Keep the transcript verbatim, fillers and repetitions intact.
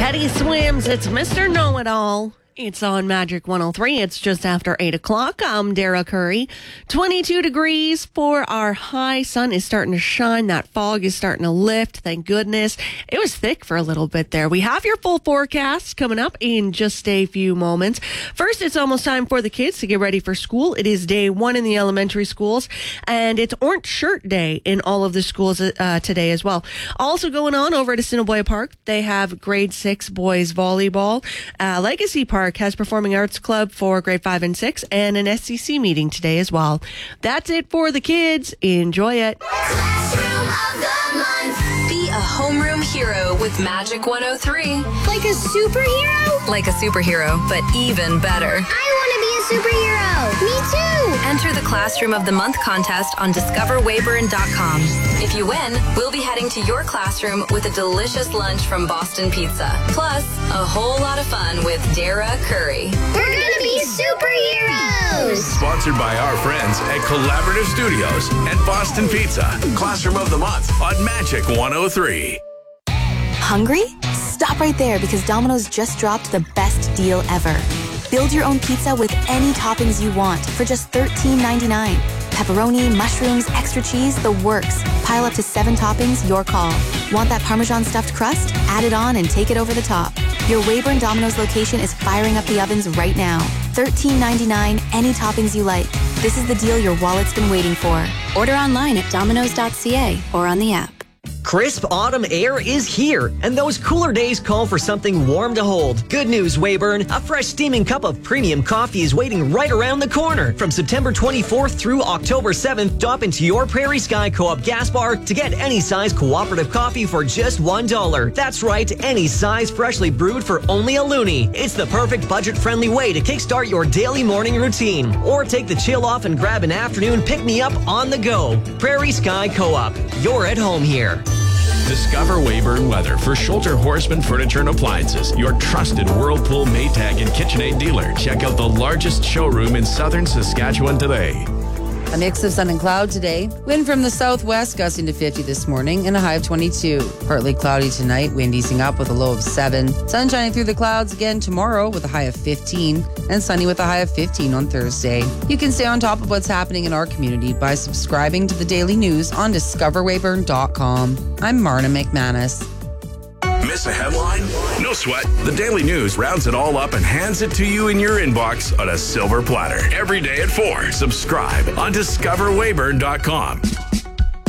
Teddy Swims, it's Mister Know-It-All. It's on Magic one oh three. It's just after eight o'clock. I'm Dara Curry. twenty-two degrees for our high. Sun is starting to shine. That fog is starting to lift. Thank goodness. It was thick for a little bit there. We have your full forecast coming up in just a few moments. First, it's almost time for the kids to get ready for school. It is day one in the elementary schools, and it's Orange Shirt Day in all of the schools uh, today as well. Also going on over at Assiniboia Park, they have grade six boys volleyball. Uh, Legacy Park has Performing Arts Club for grade five and six, and an S C C meeting today as well. That's it for the kids. Enjoy it. Classroom of the Month. Be a homeroom hero with Magic one oh three. Like a superhero? Like a superhero, but even better. I want to be a superhero. Me too. Enter the Classroom of the Month contest on discover weyburn dot com. If you win, we'll be heading to your classroom with a delicious lunch from Boston Pizza. Plus, a whole lot of fun with Dara Curry. We're going to be superheroes. Sponsored by our friends at Collaborative Studios and Boston Pizza. Classroom of the Month on Magic one oh three. Hungry? Stop right there because Domino's just dropped the best deal ever. Build your own pizza with any toppings you want for just thirteen ninety-nine. Pepperoni, mushrooms, extra cheese, the works. Pile up to seven toppings, your call. Want that Parmesan stuffed crust? Add it on and take it over the top. Your Weyburn Domino's location is firing up the ovens right now. thirteen ninety-nine, any toppings you like. This is the deal your wallet's been waiting for. Order online at dominos dot c a or on the app. Crisp autumn air is here, and those cooler days call for something warm to hold. Good news, Weyburn. A fresh steaming cup of premium coffee is waiting right around the corner. From September twenty-fourth through October seventh, drop into your Prairie Sky Co-op gas bar to get any size cooperative coffee for just one dollar. That's right, any size freshly brewed for only a loonie. It's the perfect budget-friendly way to kickstart your daily morning routine. Or take the chill off and grab an afternoon pick-me-up on the go. Prairie Sky Co-op. You're at home here. Discover Weyburn Weather for Schulter Horseman Furniture and Appliances, your trusted Whirlpool, Maytag, and KitchenAid dealer. Check out the largest showroom in southern Saskatchewan today. A mix of sun and cloud today. Wind from the southwest gusting to fifty this morning and a high of twenty-two. Partly cloudy tonight, wind easing up with a low of seven. Sun shining through the clouds again tomorrow with a high of fifteen and sunny with a high of fifteen on Thursday. You can stay on top of what's happening in our community by subscribing to the daily news on discover weyburn dot com. I'm Marna McManus. Miss a headline? No sweat. The Daily News rounds it all up and hands it to you in your inbox on a silver platter. Every day at four. Subscribe on discover weyburn dot com.